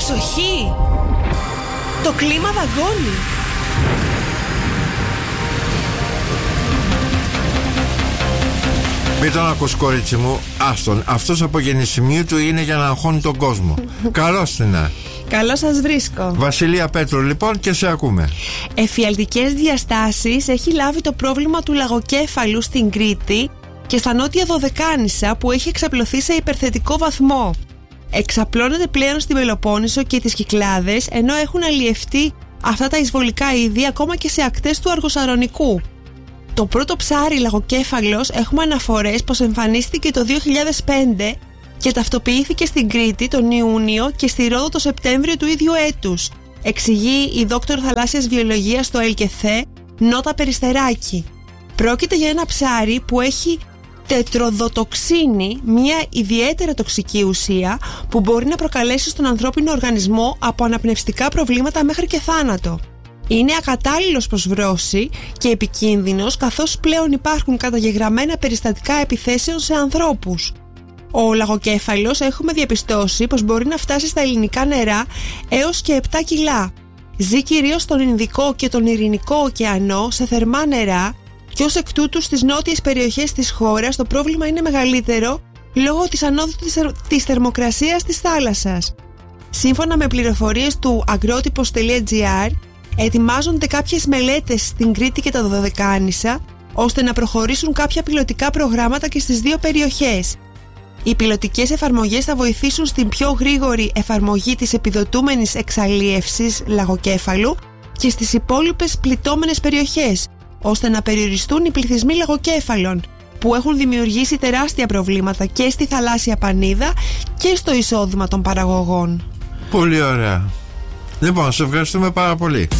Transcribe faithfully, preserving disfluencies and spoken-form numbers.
Προσοχή! Το κλίμα δαγκώνει. Μην τον ακούς, κορίτσι μου. Άστον, αυτός από γεννησιμίου του είναι για να αγχώνει τον κόσμο. Καλώς την να. Καλώς σας βρίσκω. Βασιλεία Πέτρου λοιπόν, και σε ακούμε. Εφιαλτικές διαστάσεις έχει λάβει το πρόβλημα του λαγοκέφαλου στην Κρήτη και στα νότια Δωδεκάνησα, που έχει εξαπλωθεί σε υπερθετικό βαθμό. Εξαπλώνεται πλέον στην Πελοπόννησο και τις Κυκλάδες, ενώ έχουν αλλιευτεί αυτά τα εισβολικά είδη ακόμα και σε ακτές του Αργοσαρονικού. Το πρώτο ψάρι λαγοκέφαλος έχουμε αναφορές πως εμφανίστηκε το δύο χιλιάδες πέντε και ταυτοποιήθηκε στην Κρήτη τον Ιούνιο και στη Ρόδο το Σεπτέμβριο του ίδιου έτους, εξηγεί η δόκτωρ θαλάσσιας βιολογίας στο ΕΛΚΕΘΕ Νότα Περιστεράκη. Πρόκειται για ένα ψάρι που έχει τετροδοτοξίνη, μια ιδιαίτερα τοξική ουσία που μπορεί να προκαλέσει στον ανθρώπινο οργανισμό από αναπνευστικά προβλήματα μέχρι και θάνατο. Είναι ακατάλληλος προς βρώση και επικίνδυνος, καθώς πλέον υπάρχουν καταγεγραμμένα περιστατικά επιθέσεων σε ανθρώπους. Ο λαγοκέφαλος έχουμε διαπιστώσει πως μπορεί να φτάσει στα ελληνικά νερά έως και επτά κιλά. Ζει κυρίως στον Ινδικό και τον Ειρηνικό ωκεανό σε θερμά νερά και ως εκ τούτου στις νότιες περιοχές της χώρας το πρόβλημα είναι μεγαλύτερο λόγω της ανόδου της θερμοκρασίας της θάλασσας. Σύμφωνα με πληροφορίες του agrotipos τελεία gr, ετοιμάζονται κάποιες μελέτες στην Κρήτη και τα Δωδεκάνησα ώστε να προχωρήσουν κάποια πιλωτικά προγράμματα και στις δύο περιοχές. Οι πιλωτικές εφαρμογές θα βοηθήσουν στην πιο γρήγορη εφαρμογή της επιδοτούμενης εξαλίευσης λαγοκέφαλου και στις υπόλοιπες πληττόμενες περιοχές, ώστε να περιοριστούν οι πληθυσμοί λαγοκέφαλων που έχουν δημιουργήσει τεράστια προβλήματα και στη θαλάσσια πανίδα και στο εισόδημα των παραγωγών. Πολύ ωραία. Λοιπόν, σε ευχαριστούμε πάρα πολύ.